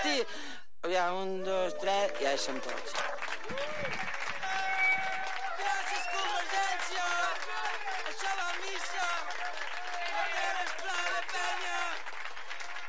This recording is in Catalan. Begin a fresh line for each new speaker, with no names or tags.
sí. Aviam, 1, 2, 3, ja hi som tots.